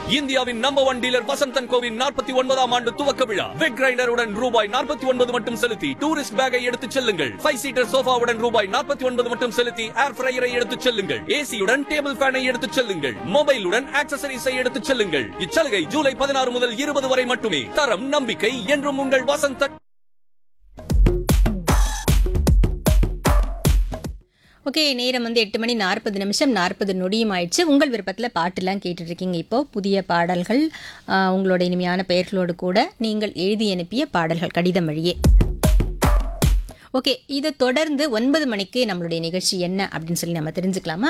இந்தியாவின் number 1 dealer Vasanthan CoWIN 49ஆம் ஆண்டு துவக்க விழா. வெக் கிரைண்டருடன் ரூபாய் 49 மட்டும் செலுத்தி டூரிஸ்ட் பேக்கை எடுத்துச் செல்லுங்கள். 5 சீட்டர் சோஃபாவுடன் ரூபாய் 49 மட்டும் செலுத்தி ஏர் ஃப்ரையரை எடுத்துச் செல்லுங்கள். ஏசியுடன் டேபிள் ஃபேனை எடுத்துச் செல்லுங்கள். மொபைலுடன் ஆக்சசரிஸை எடுத்துச் செல்லுங்கள். இச்சலுகை ஜூலை 16 முதல் 20 வரை மட்டுமே. தரம் நம்பிக்கை என்றும் உங்கள் வசந்தன். ஓகே, நேரம் 8 மணி 40 நிமிஷம் 40 நொடியும் ஆயிடுச்சு. உங்கள் விருப்பத்தில் பாட்டுலாம் கேட்டுட்ருக்கீங்க. இப்போது புதிய பாடல்கள், உங்களோட இனிமையான பெயர்களோடு கூட நீங்கள் எழுதி அனுப்பிய பாடல்கள் கடிதம் வழியே. ஓகே, இதை தொடர்ந்து 9 மணிக்கு நம்மளுடைய நிகழ்ச்சி என்ன அப்படின்னு சொல்லி நம்ம தெரிஞ்சுக்கலாமா?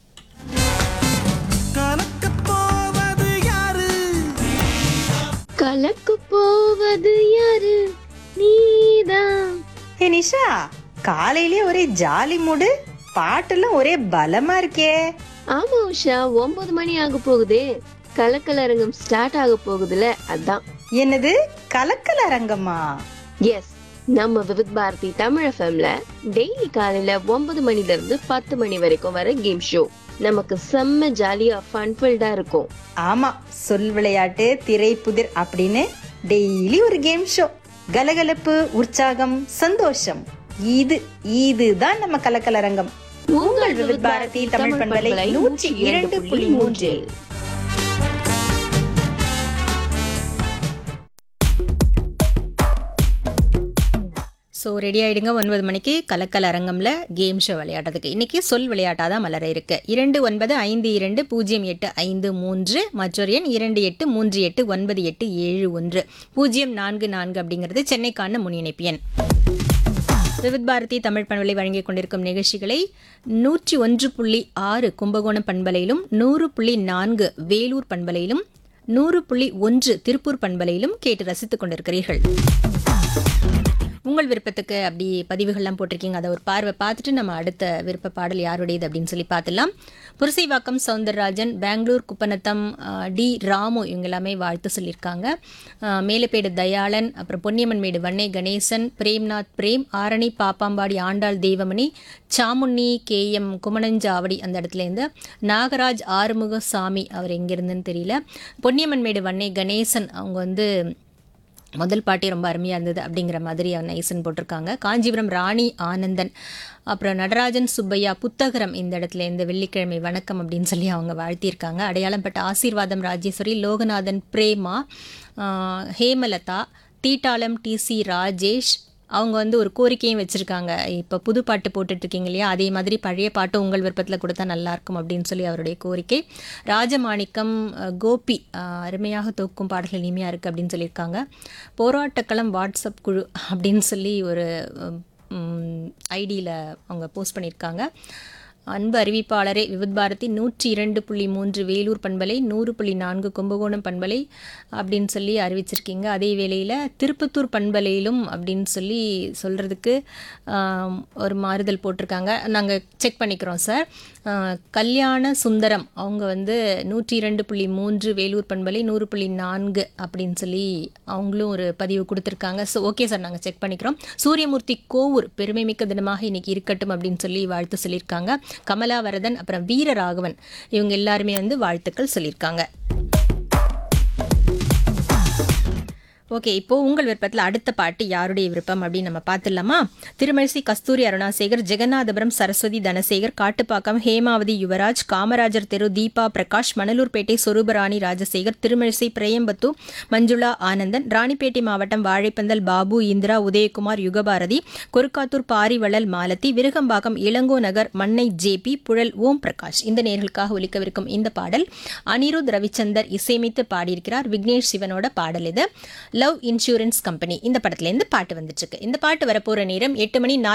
கலக்கு போவது யாரு? நீதான். ஏ நிஷா, காலையிலே ஒரே ஜாலி மூடு, பாட்டெல்லாம் ஒரே பலமா இருக்கே. ஆமா உஷா, 9 மணி ஆக போகுதே. கலக்கலரங்கம் ஸ்டார்ட் ஆக போகுதுல, அதான். என்னது கலக்கல் அரங்கமா? எஸ், நம்ம விவித் பாரதி தமிழ் எஃப்எம்ல டெய்லி காலையில 9 மணில இருந்து 10 மணி வரைக்கும் வர கேம் ஷோ நமக்கு செம்ம ஜாலியா ஃபன்ஃபில்டா இருக்கும். ஆமா, சொல் விளையாட்டு, திரை புதிர் அப்படின்னு டெய்லி ஒரு கேம் ஷோ. கலகலப்பு, உற்சாகம், சந்தோஷம், இதுதான் நம்ம கலக்கல் அரங்கம். உங்கள் விவித் பாரதி தமிழ் பண்பலை 102.3. ஸோ ரெடி ஆகிடுங்க. 9 மணிக்கு கலக்கல் அரங்கம்ல கேம் ஷோ விளையாடுறதுக்கு. இன்றைக்கி சொல் விளையாட்டாக தான் மலர இருக்குது. 29520853 மற்றொரு எண் 28389871 044 அப்படிங்கிறது சென்னைக்கான முன்னிணைப்பு எண். விவித் பாரதி தமிழ் பண்பலை வழங்கிக் கொண்டிருக்கும் நிகழ்ச்சிகளை 101.6 கும்பகோணம் பண்பலையிலும், 100.4 வேலூர் பண்பலையிலும், 100.1 திருப்பூர் பண்பலையிலும் கேட்டு ரசித்துக் கொண்டிருக்கிறீர்கள். உங்கள் விருப்பத்துக்கு அப்படி பதிவுகள்லாம் போட்டிருக்கீங்க. அதை ஒரு பார்வை பார்த்துட்டு நம்ம அடுத்த விருப்ப பாடல் யாருடையது அப்படின்னு சொல்லி பார்த்துலாம். புரசைவாக்கம் சவுந்தரராஜன், பெங்களூர் குப்பநத்தம் டி ராமு இவங்க எல்லாமே வாழ்த்து சொல்லியிருக்காங்க. மேலப்பேடு தயாளன், அப்புறம் பொன்னியம்மன்மேடு வண்ணை கணேசன், பிரேம்நாத் பிரேம், ஆரணி பாப்பாம்பாடி ஆண்டாள் தெய்வமணி, சாமுண்ணி KM குமணஞ்சாவடி அந்த இடத்துலேருந்து, நாகராஜ் ஆறுமுகசாமி அவர் எங்கேருந்துன்னு தெரியல, பொன்னியம்மன்மேடு வண்ணை கணேசன் அவங்க வந்து முதல் பாட்டே ரொம்ப அருமையாக இருந்தது அப்படிங்கிற மாதிரி அவன் நைசன் போட்டிருக்காங்க. காஞ்சிபுரம் ராணி ஆனந்தன், அப்புறம் நடராஜன் சுப்பையா புத்தகரம் இந்த இடத்துல இந்த வெள்ளிக்கிழமை வணக்கம் அப்படின்னு சொல்லி அவங்க வாழ்த்தியிருக்காங்க. அடையாளம்பட்ட ஆசீர்வாதம் ராஜேஸ்வரி, லோகநாதன் பிரேமா, ஹேமலதா, தீட்டாளம் TC ராஜேஷ் அவங்க வந்து ஒரு கோரிக்கையும் வச்சுருக்காங்க. இப்போ புது பாட்டு போட்டுட்ருக்கீங்க இல்லையா, அதே மாதிரி பழைய பாட்டு உங்கள் விருப்பத்தில் கொடுத்தா நல்லாயிருக்கும் அப்படின்னு சொல்லி அவருடைய கோரிக்கை. ராஜமாணிக்கம் கோபி, அருமையாக தொக்கும் பாடல்கள் இனிமையாக இருக்குது அப்படின்னு சொல்லியிருக்காங்க. போராட்டக்களம் வாட்ஸ்அப் குழு அப்படின்னு சொல்லி ஒரு ஐடியில் அவங்க போஸ்ட் பண்ணியிருக்காங்க. அன்பு அறிவிப்பாளரே, விவித் பாரதி 102.3 வேலூர் பண்பலை, 100.4 கும்பகோணம் பண்பலை அப்படின்னு சொல்லி அறிவிச்சிருக்கீங்க. அதே வேளையில் திருப்பத்தூர் பண்பலையிலும் அப்படின்னு சொல்லி சொல்கிறதுக்கு ஒரு மாறுதல் போட்டிருக்காங்க. நாங்கள் செக் பண்ணிக்கிறோம் சார். கல்யாண சுந்தரம் அவங்க வந்து 102.3 வேலூர் பண்பலை, 100.4 அப்படின்னு சொல்லி அவங்களும் ஒரு பதிவு கொடுத்துருக்காங்க. ஸோ ஓகே சார், நாங்கள் செக் பண்ணிக்கிறோம். சூரியமூர்த்தி கோவூர், பெருமைமிக்க தினமாக இன்னைக்கு இருக்கட்டும் அப்படின்னு சொல்லி வாழ்த்து சொல்லியிருக்காங்க. கமலாவரதன், அப்புறம் வீரராகவன் இவங்க எல்லாருமே வந்து வாழ்த்துக்கள் சொல்லியிருக்காங்க. ஓகே, இப்போ உங்கள் விருப்பத்தில் அடுத்த பாட்டு யாருடைய விருப்பம் அப்படின்னு நம்ம பார்த்துடலாமா? திருமழிசை கஸ்தூரி அருணாசேகர், ஜெகநாதபுரம் சரஸ்வதி தனசேகர், காட்டுப்பாக்கம் ஹேமாவதி யுவராஜ், காமராஜர் தெரு தீபா பிரகாஷ், மணலூர்பேட்டை சொரூபராணி ராஜசேகர், திருமழிசை பிரேயம்பத்து மஞ்சுளா ஆனந்தன், ராணிப்பேட்டை மாவட்டம் வாழைப்பந்தல் பாபு இந்திரா உதயகுமார் யுகபாரதி, கொருக்காத்தூர் பாரிவளல் மாலதி, விருகம்பாக்கம் இளங்கோ நகர் மண்ணை JP புழல் ஓம் பிரகாஷ் இந்த நேர்களுக்காக ஒலிக்கவிருக்கும் இந்த பாடல் அனிருத் ரவிச்சந்தர் இசையமைத்து பாடியிருக்கிறார். விக்னேஷ் சிவனோட பாடல் இது. லவ் இன்சூரன்ஸ் கம்பெனி இந்த படத்துலேருந்து பாட்டு வந்துட்டு இருக்கு. இந்த பாட்டு வரப்போற நேரம் 8 மணி